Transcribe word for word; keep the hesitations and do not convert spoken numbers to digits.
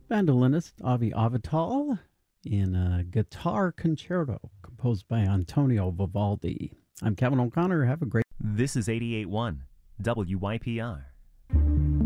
Bandolinist Avi Avital in a guitar concerto composed by Antonio Vivaldi. I'm Kevin O'Connor. Have a great This is eighty-eight point one W Y P R.